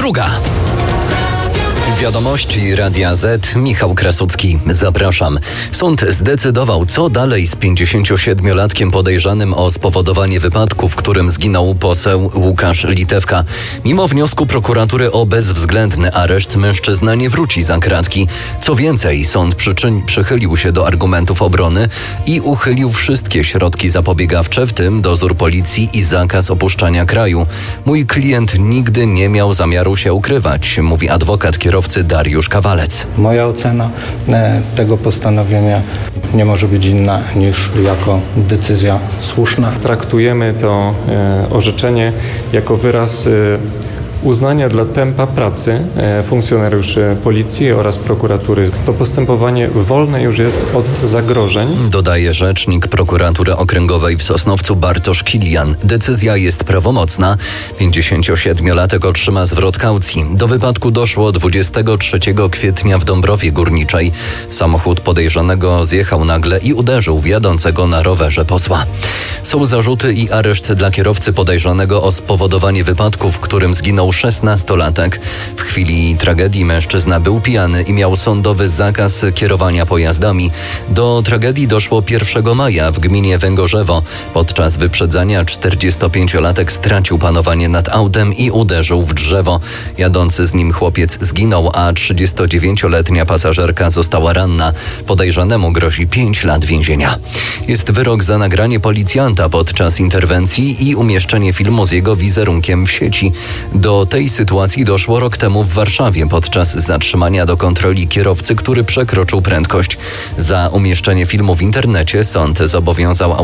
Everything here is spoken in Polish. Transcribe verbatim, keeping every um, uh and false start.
druga. Wiadomości Radia Z. Michał Krasucki. Zapraszam. Sąd zdecydował, co dalej z pięćdziesięciosiedmiolatkiem podejrzanym o spowodowanie wypadku, w którym zginął poseł Łukasz Litewka. Mimo wniosku prokuratury o bezwzględny areszt, mężczyzna nie wróci za kratki. Co więcej, sąd przyczyn- przychylił się do argumentów obrony i uchylił wszystkie środki zapobiegawcze, w tym dozór policji i zakaz opuszczania kraju. Mój klient nigdy nie miał zamiaru się ukrywać, mówi adwokat kierowcy Dariusz Kawalec. Moja ocena e, tego postanowienia nie może być inna niż jako decyzja słuszna. Traktujemy to e, orzeczenie jako wyraz e, uznania dla tempa pracy e, funkcjonariuszy policji oraz prokuratury. To postępowanie wolne już jest od zagrożeń. Dodaje rzecznik prokuratury okręgowej w Sosnowcu Bartosz Kilian. Decyzja jest prawomocna. pięćdziesięciosiedmiolatek otrzyma zwrot kaucji. Do wypadku doszło dwudziestego trzeciego kwietnia w Dąbrowie Górniczej. Samochód podejrzanego zjechał nagle i uderzył w jadącego na rowerze posła. Są zarzuty i areszt dla kierowcy podejrzanego o spowodowanie wypadku, w którym zginął szesnastolatek. W chwili tragedii mężczyzna był pijany i miał sądowy zakaz kierowania pojazdami. Do tragedii doszło pierwszego maja w gminie Węgorzewo. Podczas wyprzedzania czterdziestopięciolatek stracił panowanie nad autem i uderzył w drzewo. Jadący z nim chłopiec zginął, a trzydziestodziewięcioletnia pasażerka została ranna. Podejrzanemu grozi pięć lat więzienia. Jest wyrok za nagranie policjanta podczas interwencji i umieszczenie filmu z jego wizerunkiem w sieci. Do tej sytuacji doszło rok temu w Warszawie podczas zatrzymania do kontroli kierowcy, który przekroczył prędkość. Za umieszczenie filmu w internecie sąd zobowiązał